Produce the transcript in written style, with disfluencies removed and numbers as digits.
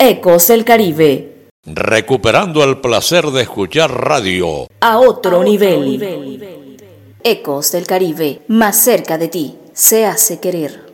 Ecos del Caribe. Recuperando el placer de escuchar radio. A otro nivel. Ecos del Caribe, más cerca de ti, se hace querer.